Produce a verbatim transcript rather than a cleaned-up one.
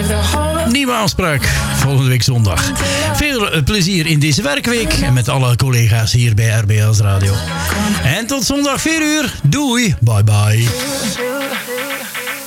Nieuwe afspraak volgende week zondag. Veel plezier in deze werkweek en met alle collega's hier bij R B L Radio. En tot zondag vier uur. Doei. Bye bye.